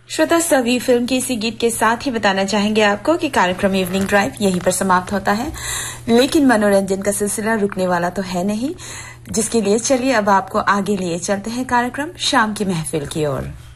श्रोता, सभी फिल्म के इसी गीत के साथ ही बताना चाहेंगे आपको कि कार्यक्रम इवनिंग ड्राइव यहीं पर समाप्त होता है, लेकिन मनोरंजन का सिलसिला रुकने वाला तो है नहीं, जिसके लिए चलिए अब आपको आगे लिए चलते हैं कार्यक्रम शाम की महफिल की ओर।